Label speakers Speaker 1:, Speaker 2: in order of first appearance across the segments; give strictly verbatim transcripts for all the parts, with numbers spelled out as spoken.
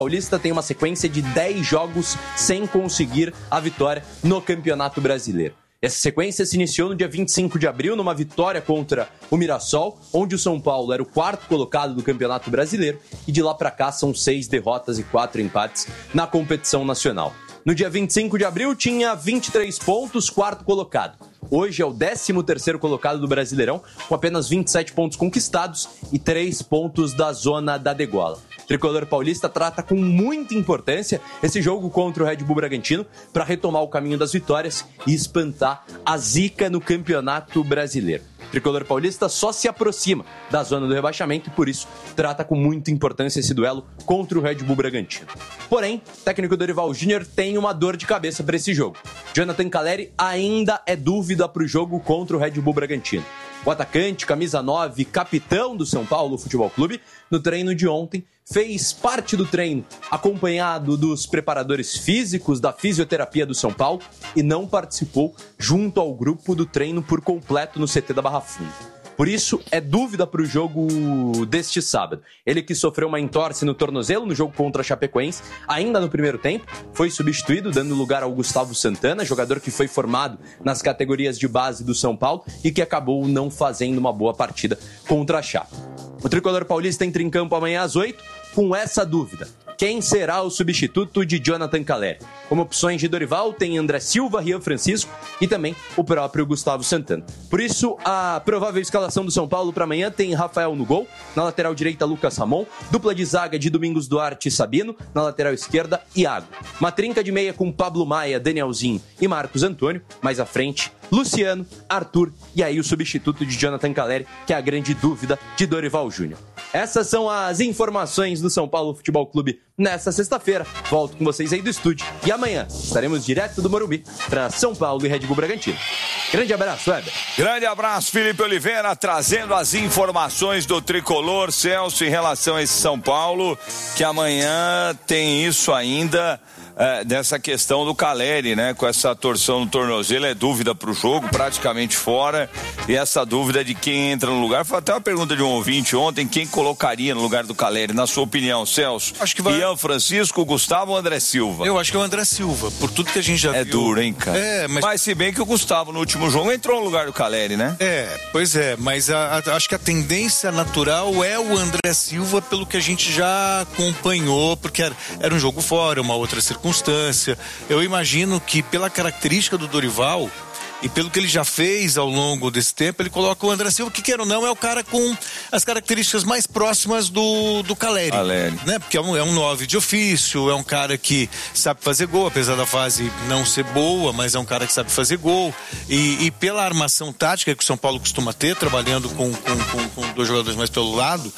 Speaker 1: Paulista tem uma sequência de dez jogos sem conseguir a vitória no Campeonato Brasileiro. Essa sequência se iniciou no dia vinte e cinco de abril, numa vitória contra o Mirassol, onde o São Paulo era o quarto colocado do Campeonato Brasileiro, e de lá para cá são seis derrotas e quatro empates na competição nacional. No dia vinte e cinco de abril tinha vinte e três pontos, quarto colocado. Hoje é o décimo terceiro colocado do Brasileirão, com apenas vinte e sete pontos conquistados e três pontos da zona da degola. O tricolor paulista trata com muita importância esse jogo contra o Red Bull Bragantino para retomar o caminho das vitórias e espantar a zica no Campeonato Brasileiro. O tricolor paulista só se aproxima da zona do rebaixamento e por isso trata com muita importância esse duelo contra o Red Bull Bragantino. Porém, o técnico Dorival Júnior tem uma dor de cabeça para esse jogo. Jonathan Calleri ainda é dúvida para o jogo contra o Red Bull Bragantino. O atacante, camisa nove, capitão do São Paulo Futebol Clube, no treino de ontem, fez parte do treino acompanhado dos preparadores físicos da fisioterapia do São Paulo e não participou junto ao grupo do treino por completo no C T da Barra Funda. Por isso, é dúvida para o jogo deste sábado. Ele que sofreu uma entorse no tornozelo no jogo contra a Chapecoense, ainda no primeiro tempo, foi substituído, dando lugar ao Gustavo Santana, jogador que foi formado nas categorias de base do São Paulo e que acabou não fazendo uma boa partida contra a Chape. O tricolor paulista entra em campo amanhã às oito, com essa dúvida. Quem será o substituto de Jonathan Calleri? Como opções de Dorival tem André Silva, Rian Francisco e também o próprio Gustavo Santana. Por isso, a provável escalação do São Paulo para amanhã tem Rafael no gol, na lateral direita Lucas Ramon, dupla de zaga de Domingos Duarte e Sabino, na lateral esquerda Iago. Uma trinca de meia com Pablo Maia, Danielzinho e Marcos Antônio, mais à frente Luciano, Arthur e aí o substituto de Jonathan Calleri, que é a grande dúvida de Dorival Júnior. Essas são as informações do São Paulo Futebol Clube nesta sexta-feira. Volto com vocês aí do estúdio e amanhã estaremos direto do Morumbi para São Paulo e Red Bull Bragantino. Grande abraço, Weber.
Speaker 2: Grande abraço, Felipe Oliveira, trazendo as informações do tricolor Celso em relação a esse São Paulo, que amanhã tem isso ainda. É, dessa questão do Calleri, né? Com essa torção no tornozelo, é dúvida pro jogo, praticamente fora. E essa dúvida de quem entra no lugar. Foi até uma pergunta de um ouvinte ontem: quem colocaria no lugar do Calleri, na sua opinião, Celso?
Speaker 3: Acho que vai...
Speaker 2: Ian Francisco, Gustavo ou André Silva?
Speaker 3: Eu acho que é o André Silva, por tudo que a gente já
Speaker 2: é
Speaker 3: viu.
Speaker 2: É duro, hein, cara?
Speaker 3: É, mas...
Speaker 2: mas se bem que o Gustavo no último jogo entrou no lugar do Calleri, né?
Speaker 3: É, pois é, mas a, a, acho que a tendência natural é o André Silva, pelo que a gente já acompanhou, porque era, era um jogo fora, uma outra circunstância. Eu imagino que pela característica do Dorival e pelo que ele já fez ao longo desse tempo, ele coloca o André Silva, que quer ou não, é o cara com as características mais próximas do, do Calleri,
Speaker 2: Calleri.
Speaker 3: Né? Porque é um, é um nove de ofício, é um cara que sabe fazer gol, apesar da fase não ser boa, mas é um cara que sabe fazer gol. E, e pela armação tática que o São Paulo costuma ter, trabalhando com, com, com, com dois jogadores mais pelo lado,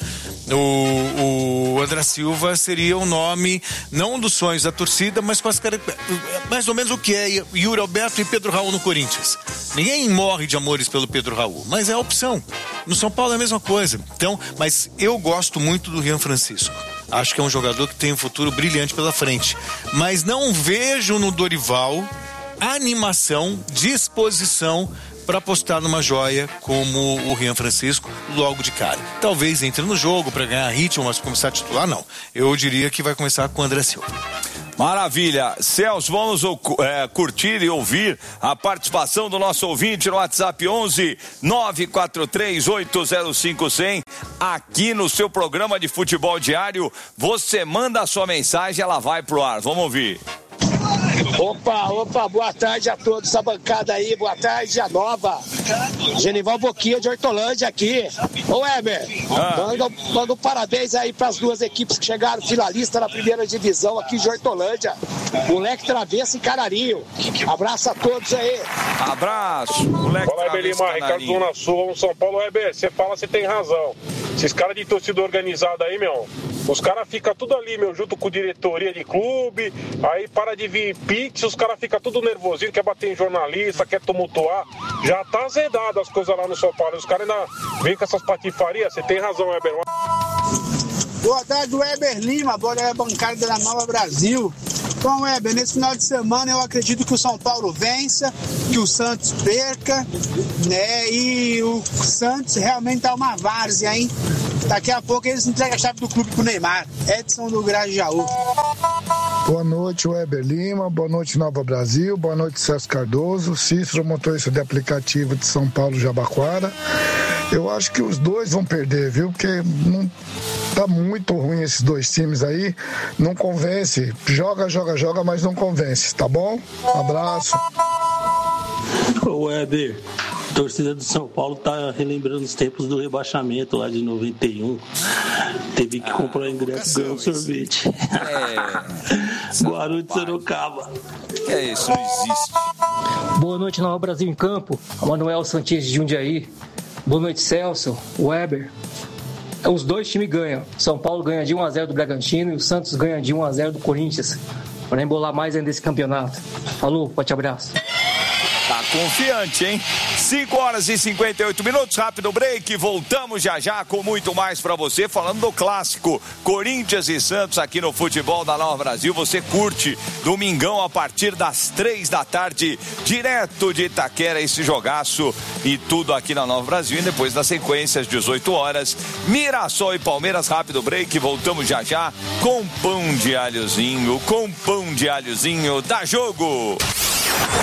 Speaker 3: o, o André Silva seria um nome, não dos sonhos da torcida, mas com as características, mais ou menos o que é Yuri Alberto e Pedro Raul no Corinthians. Ninguém morre de amores pelo Pedro Raul, mas é a opção. No São Paulo é a mesma coisa. Então, mas eu gosto muito do Rian Francisco. Acho que é um jogador que tem um futuro brilhante pela frente. Mas não vejo no Dorival animação, disposição para apostar numa joia como o Rian Francisco logo de cara. Talvez entre no jogo para ganhar ritmo, mas começar a titular, não. Eu diria que vai começar com o André Silva.
Speaker 2: Maravilha. Celso, vamos é, curtir e ouvir a participação do nosso ouvinte no WhatsApp onze nove quatro três oito zero cinco zero zero. Aqui no seu programa de futebol diário, você manda a sua mensagem, ela vai pro ar. Vamos ouvir.
Speaker 4: Opa, opa, boa tarde a todos, essa bancada aí, boa tarde, a nova. Genival Boquinha de Hortolândia aqui. Ô Weber, ah. manda, manda um parabéns aí para as duas equipes que chegaram finalista na primeira divisão aqui de Hortolândia. Moleque Travesso e Canarinho. Abraço a todos aí.
Speaker 2: Abraço, moleque
Speaker 5: Fala, Travesso e Ricardo Zona Sul, São Paulo. Weber, você fala, você tem razão. Esses caras de torcida organizada aí, meu, os caras ficam tudo ali, meu, junto com diretoria de clube, aí para de vir pix, os caras ficam tudo nervosinho, quer bater em jornalista, quer tumultuar. Já tá azedado as coisas lá no São Paulo. Os caras ainda vêm com essas patifarias. Você tem razão, Weber.
Speaker 6: Boa tarde, Weber Lima, boa bancada da Nova Brasil. Bom, Weber, nesse final de semana eu acredito que o São Paulo vença, que o Santos perca, né? E o Santos realmente tá uma várzea, hein? Daqui a pouco eles entregam a chave do clube pro Neymar. Edson do Grajaú.
Speaker 7: Boa noite, Weber Lima. Boa noite, Nova Brasil. Boa noite, Celso Cardoso. Cícero, motorista de aplicativo de São Paulo, Jabaquara. Eu acho que os dois vão perder, viu? Porque não tá muito ruim esses dois times aí. Não convence. Joga, joga, joga, mas não convence, tá bom? Abraço.
Speaker 8: Ô, Weber, a torcida do São Paulo tá relembrando os tempos do rebaixamento lá de noventa e um. Teve que ah, comprar ingresso e ganhar um sorvete. É. Guarulhos de Sorocaba.
Speaker 2: É isso, não existe.
Speaker 9: Boa noite, Nova Brasil em Campo. Manuel Santos de Jundiaí. Boa noite, Celso, Weber. Os dois times ganham. São Paulo ganha de um a zero do Bragantino e o Santos ganha de um a zero do Corinthians. Para embolar mais ainda esse campeonato. Falou, forte abraço.
Speaker 2: Tá confiante, hein? cinco horas e cinquenta e oito minutos, rápido break, voltamos já já com muito mais pra você, falando do clássico Corinthians e Santos aqui no Futebol da Nova Brasil. Você curte domingão a partir das três da tarde, direto de Itaquera, esse jogaço e tudo aqui na Nova Brasil. E depois das sequências, dezoito horas, Mirassol e Palmeiras, rápido break, voltamos já já com pão de alhozinho, com pão de alhozinho, dá jogo!